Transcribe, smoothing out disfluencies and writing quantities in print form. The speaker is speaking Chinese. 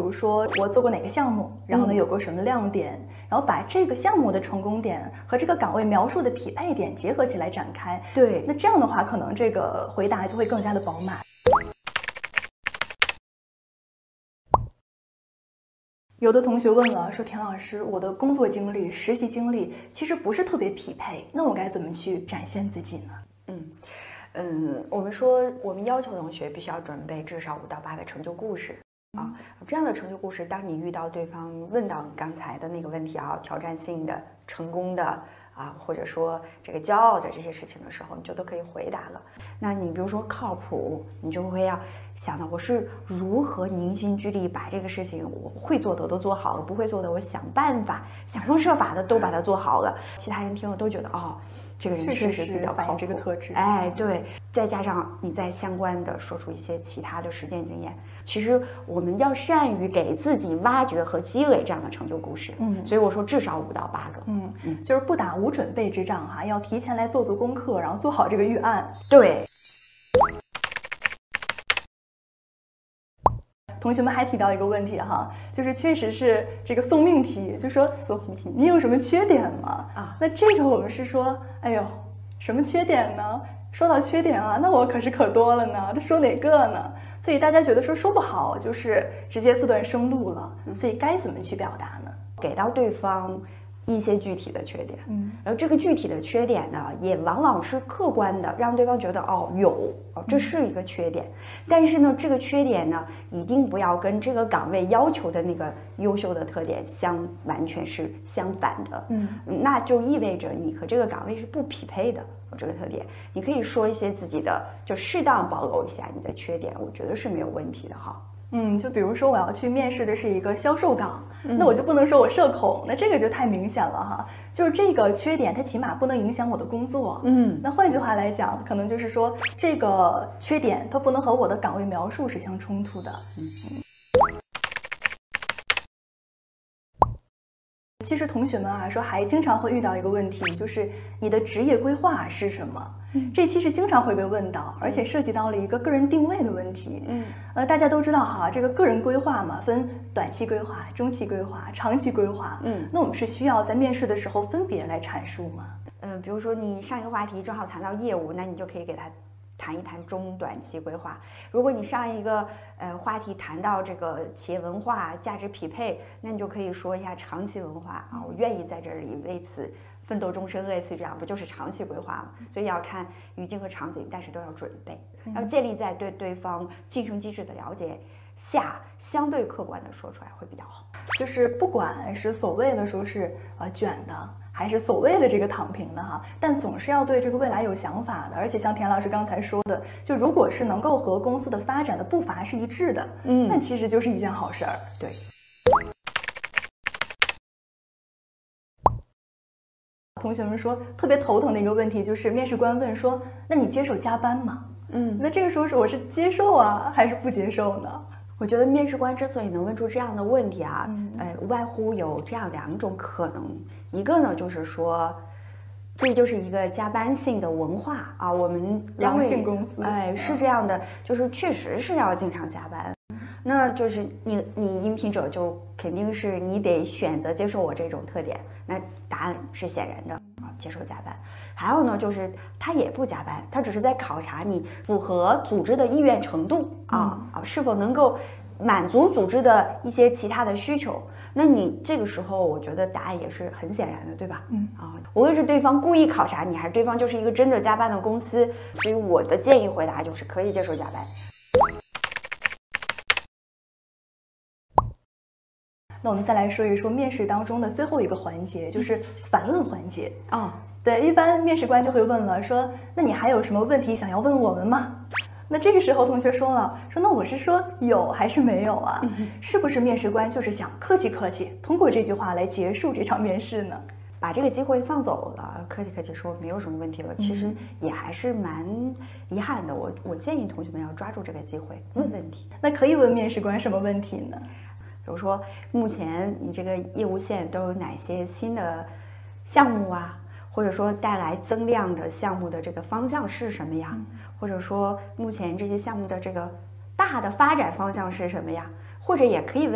如说我做过哪个项目，然后呢有过什么亮点，然后把这个项目的成功点和这个岗位描述的匹配点结合起来展开。 对， 那这样的话，可能这个回答就会更加的饱满。有的同学问了，说田老师，我的工作经历、实习经历其实不是特别匹配，那我该怎么去展现自己呢？ 我们说我们要求同学必须要准备至少5到8个成就故事啊，这样的成就故事，当你遇到对方问到你刚才的那个问题啊，挑战性的、成功的啊，或者说这个骄傲的这些事情的时候，你就都可以回答了。那你比如说靠谱，你就会要想到我是如何凝心聚力把这个事情我会做的都做好了，不会做的我想办法、想方设法的都把它做好了。其他人听了都觉得哦，这个人确实比较靠谱， 这个特质。 哎，对，再加上你再相关的说出一些其他的实践经验，其实我们要善于给自己挖掘和积累这样的成就故事。所以我说至少5到8个。 就是不打无准备之仗哈，要提前来做足功课，然后做好这个预案。 对。 同学们还提到一个问题哈，就是确实是这个送命题，就说你有什么缺点吗？那这个我们是说，哎呦，什么缺点呢？说到缺点啊，那我可多了呢，这说哪个呢？所以大家觉得说不好，就是直接自断生路了。所以该怎么去表达呢？ 给到对方一些具体的缺点，然后这个具体的缺点呢，也往往是客观的，让对方觉得这是一个缺点，但是呢，这个缺点呢，一定不要跟这个岗位要求的那个优秀的特点完全是相反的，那就意味着你和这个岗位是不匹配的。这个特点，你可以说一些自己的，就适当暴露一下你的缺点，我觉得是没有问题的哈。 就比如说我要去面试的是一个销售岗，那我就不能说我社恐，那这个就太明显了哈。就是这个缺点，它起码不能影响我的工作。那换句话来讲，可能就是说这个缺点它不能和我的岗位描述是相冲突的。其实同学们啊，说还经常会遇到一个问题，就是你的职业规划是什么？这期是经常会被问到，而且涉及到了一个个人定位的问题。大家都知道哈，这个个人规划嘛，分短期规划、中期规划、长期规划。那我们是需要在面试的时候分别来阐述吗？ 比如说你上一个话题正好谈到业务，那你就可以给他谈一谈中短期规划。如果你上一个话题谈到这个企业文化、价值匹配，那你就可以说一下长期文化啊，我愿意在这里为此奋斗终生，类似于这样，不就是长期规划吗？所以要看语境和场景，但是都要准备，要建立在对对方晋升机制的了解下，相对客观的说出来会比较好。 就是不管是所谓的说是卷的，还是所谓的这个躺平的哈，但总是要对这个未来有想法的。而且像田老师刚才说的，就如果是能够和公司的发展的步伐是一致的，那其实就是一件好事儿。 对。 同学们说特别头疼的一个问题就是面试官问说，那你接受加班吗？那这个时候我是接受啊，还是不接受呢？ 我觉得面试官之所以能问出这样的问题啊，无外乎有这样2种可能。一个呢，就是说，这就是一个加班性的文化啊，我们狼性公司， 是这样的，就是确实是要经常加班。那就是你应聘者就肯定是你得选择接受我这种特点，那答案是显然的啊，接受加班。还有呢，就是他也不加班，他只是在考察你符合组织的意愿程度是否能够满足组织的一些其他的需求。那你这个时候，我觉得答案也是很显然的，对吧？无论是对方故意考察你，还是对方就是一个真的加班的公司，所以我的建议回答就是可以接受加班。 那我们再来说一说面试当中的最后一个环节，就是反问环节。对，一般面试官就会问了，说那你还有什么问题想要问我们吗？那这个时候同学说了，说那我是说有还是没有啊？是不是面试官就是想客气客气，通过这句话来结束这场面试呢？ 把这个机会放走了，客气客气说没有什么问题了，其实也还是蛮遗憾的。我建议同学们要抓住这个机会问问题。 那可以问面试官什么问题呢？ 比如说，目前你这个业务线都有哪些新的项目啊？或者说带来增量的项目的这个方向是什么呀？或者说目前这些项目的这个大的发展方向是什么呀？或者也可以问